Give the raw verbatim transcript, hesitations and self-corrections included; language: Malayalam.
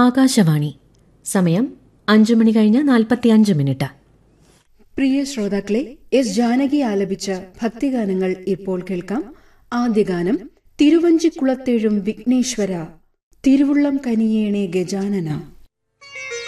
ആകാശവാണി. സമയം അഞ്ചു മണി കഴിഞ്ഞ് നാൽപ്പത്തിയഞ്ച് മിനിറ്റ്. പ്രിയ ശ്രോതാക്കളെ, എസ് ജാനകി ആലപിച്ച ഭക്തിഗാനങ്ങൾ ഇപ്പോൾ കേൾക്കാം. ആദ്യ ഗാനം തിരുവഞ്ചിക്കുളത്തേഴും വിഘ്നേശ്വര തിരുവുള്ളം കനിയേണേ ഗജാനന.